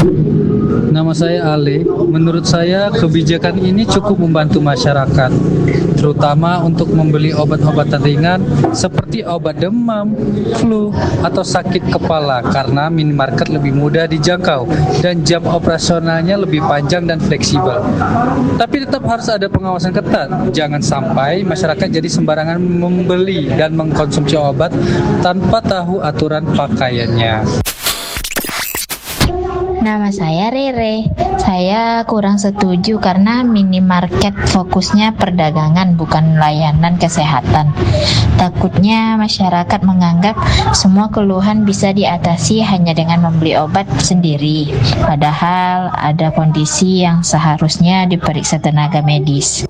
Nama saya Ale. Menurut saya kebijakan ini cukup membantu masyarakat, terutama untuk membeli obat-obatan ringan seperti obat demam, flu, atau sakit kepala karena minimarket lebih mudah dijangkau dan jam operasionalnya lebih panjang dan fleksibel. Tapi tetap harus ada pengawasan ketat. Jangan sampai masyarakat jadi sembarangan membeli dan mengkonsumsi obat tanpa tahu aturan pakaiannya. Nama saya Rere. Saya kurang setuju karena minimarket fokusnya perdagangan bukan layanan kesehatan. Takutnya masyarakat menganggap semua keluhan bisa diatasi hanya dengan membeli obat sendiri. Padahal ada kondisi yang seharusnya diperiksa tenaga medis.